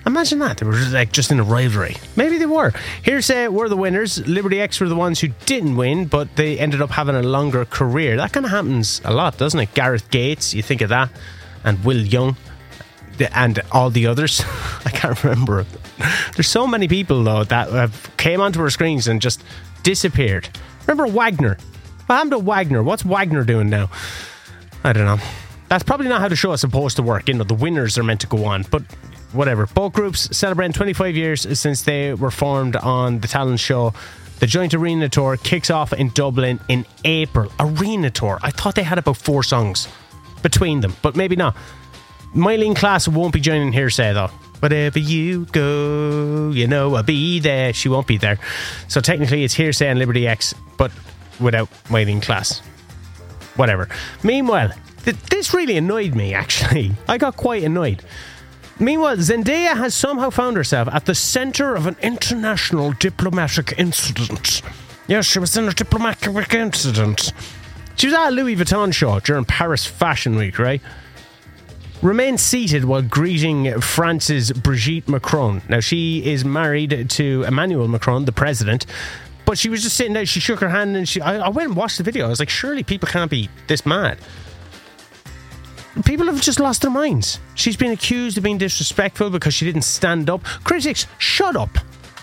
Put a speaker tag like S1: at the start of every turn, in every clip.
S1: Imagine that. They were just in a rivalry. Maybe they were. Hearsay were the winners. Liberty X were the ones who didn't win, but they ended up having a longer career. That kind of happens a lot, doesn't it? Gareth Gates, you think of that, and Will Young, and all the others. I can't remember. There's so many people, though, that have came onto our screens and just disappeared. Remember Wagner? What happened to Wagner? What's Wagner doing now? I don't know. That's probably not how the show is supposed to work. The winners are meant to go on, but whatever. Both groups celebrating 25 years since they were formed on the talent show. The joint arena tour kicks off in Dublin in April. Arena tour. I thought they had about 4 songs between them, but maybe not. Mylene Class won't be joining Hearsay, though. Wherever you go, I'll be there. She won't be there. So technically it's Hearsay and Liberty X, but without Mylene Class. Whatever. Meanwhile, this really annoyed me, actually. I got quite annoyed. Meanwhile, Zendaya has somehow found herself at the centre of an international diplomatic incident. Yes, she was in a diplomatic incident. She was at a Louis Vuitton show during Paris Fashion Week, right? Remained seated while greeting France's Brigitte Macron. Now, she is married to Emmanuel Macron, the president, but she was just sitting there. She shook her hand and I went and watched the video. I was like, surely people can't be this mad. People have just lost their minds. She's been accused of being disrespectful because she didn't stand up. Critics, shut up.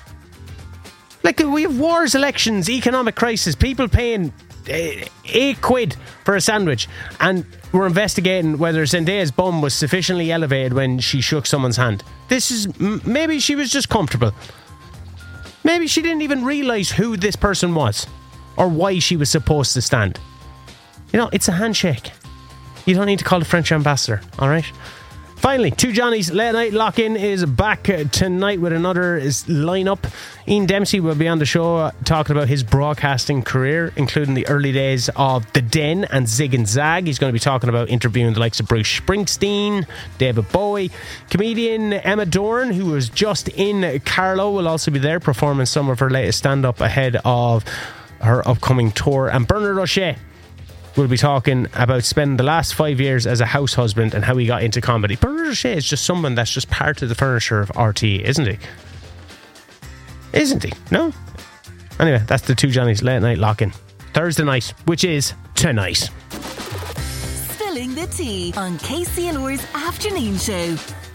S1: Like, we have wars, elections, economic crisis, people paying £8 for a sandwich, and we're investigating whether Zendaya's bum was sufficiently elevated when she shook someone's hand. This is... maybe she was just comfortable. Maybe she didn't even realise who this person was or why she was supposed to stand. It's a handshake. You don't need to call the French ambassador, alright? Finally, Two Johnnies Late Night Lock-In is back tonight with another lineup. Ian Dempsey will be on the show talking about his broadcasting career, including the early days of The Den and Zig and Zag. He's going to be talking about interviewing the likes of Bruce Springsteen, David Bowie. Comedian Emma Dorn, who was just in Carlow, will also be there performing some of her latest stand-up ahead of her upcoming tour. And Bernard O'Shea will be talking about spending the last 5 years as a house husband and how he got into comedy. Bernard O'Shea is just someone that's just part of the furniture of RTE, isn't he? Isn't he? No? Anyway, that's the Two Johnnies Late Night Lock-In. Thursday night, which is tonight.
S2: Spilling the tea on KCLR's afternoon show.